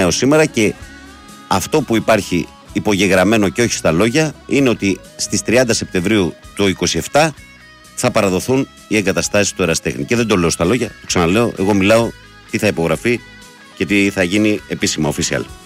νέο σήμερα και αυτό που υπάρχει υπογεγραμμένο και όχι στα λόγια είναι ότι στις 30 Σεπτεμβρίου του 27 θα παραδοθούν οι εγκαταστάσεις του Εραστέχνη. Και δεν το λέω στα λόγια, το ξαναλέω, εγώ μιλάω τι θα υπογραφεί και τι θα γίνει επίσημα, official.